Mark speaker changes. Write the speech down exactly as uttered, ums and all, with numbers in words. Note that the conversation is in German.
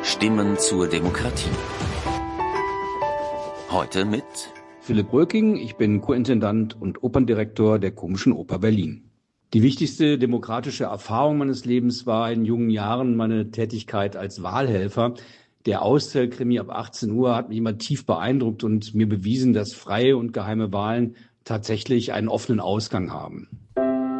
Speaker 1: Stimmen zur Demokratie. Heute mit
Speaker 2: Philipp Röking, ich bin Co-Intendant und Operndirektor der Komischen Oper Berlin. Die wichtigste demokratische Erfahrung meines Lebens war in jungen Jahren meine Tätigkeit als Wahlhelfer. Der Auszählkrimi ab achtzehn Uhr hat mich immer tief beeindruckt und mir bewiesen, dass freie und geheime Wahlen tatsächlich einen offenen Ausgang haben.